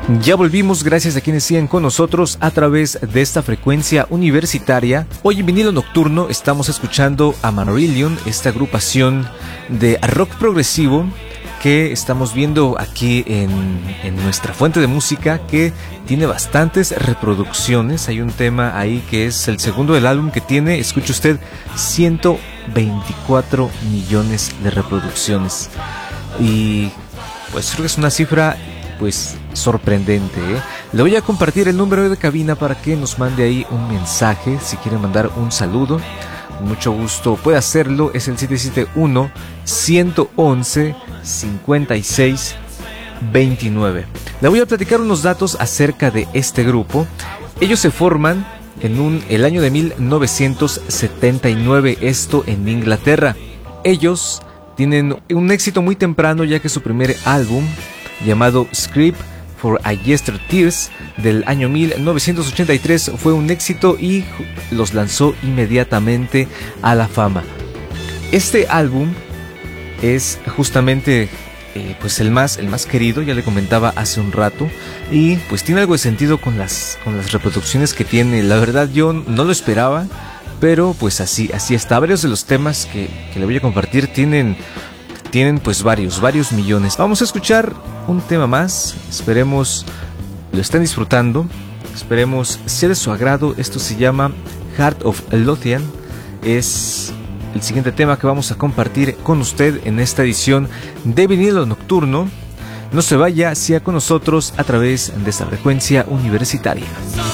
Ya volvimos, gracias a quienes siguen con nosotros a través de esta frecuencia universitaria. Hoy en Vinilo Nocturno estamos escuchando a Marillion, esta agrupación de rock progresivo que estamos viendo aquí en nuestra fuente de música, que tiene bastantes reproducciones. Hay un tema ahí que es el segundo del álbum que tiene, escuche usted, 124 millones de reproducciones. Y pues creo que es una cifra pues sorprendente, ¿eh? Le voy a compartir el número de cabina para que nos mande ahí un mensaje si quiere mandar un saludo. Con mucho gusto puede hacerlo, es el 771-111-5629. Le voy a platicar unos datos acerca de este grupo. Ellos se forman en el año de 1979, esto en Inglaterra. Ellos tienen un éxito muy temprano, ya que su primer álbum, llamado Script for a Yesterday Tears, del año 1983, fue un éxito y los lanzó inmediatamente a la fama. Este álbum es justamente pues el más querido, ya le comentaba hace un rato, y pues tiene algo de sentido con las reproducciones que tiene. La verdad yo no lo esperaba, pero pues así está. Varios de los temas que le voy a compartir tienen pues varios millones. Vamos a escuchar un tema más, esperemos lo estén disfrutando, esperemos sea de su agrado. Esto se llama Heart of Lothian, es el siguiente tema que vamos a compartir con usted en esta edición de Vinilo Nocturno. No se vaya, siga con nosotros a través de esta frecuencia universitaria.